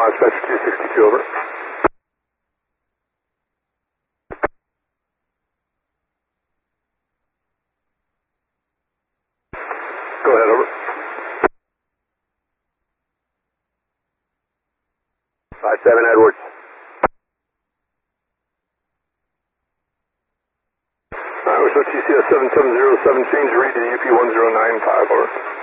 Vermont Spectre 262, over. Go ahead, over. 57 Edwards. Alright, we're so TCS 7707, change read to UP 1095, over.